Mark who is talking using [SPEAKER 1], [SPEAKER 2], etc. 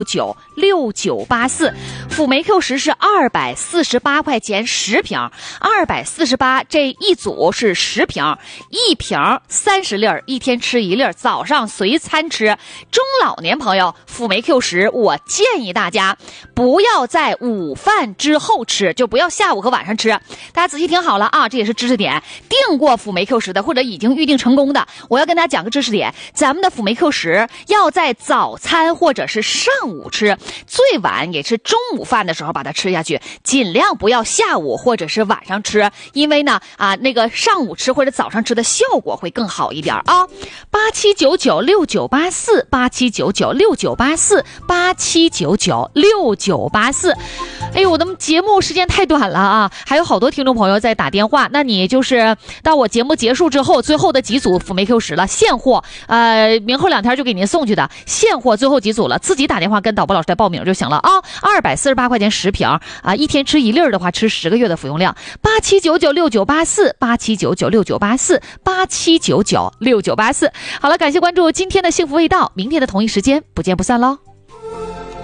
[SPEAKER 1] 69696984，辅酶 Q 十是248块钱10瓶，248这一组是10瓶，一瓶30粒，一天吃1粒，早上随餐吃。中老年朋友，辅酶 Q 十，我建议大家不要在午饭之后吃，就不要下午和晚上吃。大家仔细听好了啊，这也是知识点。订过辅酶 Q 十的或者已经预定成功的，我要跟大家讲个知识点，咱们的辅酶 Q 十要在早餐或者是上午吃，最晚也是中午饭的时候把它吃下去，尽量不要下午或者是晚上吃，因为呢那个上午吃或者早上吃的效果会更好一点啊。87996984，87996984，87996984。哎呦，我的节目时间太短了啊，还有好多听众朋友在打电话，那你就是到我节目结束之后，最后的几组辅酶 Q 十了，现货，明后2天就给您送去的，现货最后几组了，自己打电话跟导播老师来报名就行了啊。248块钱10瓶啊，一天吃1粒的话，吃10个月的服用量。87996984，87996984，87996984。好了，感谢关注今天的幸福味道，明天的同一时间不见不散喽。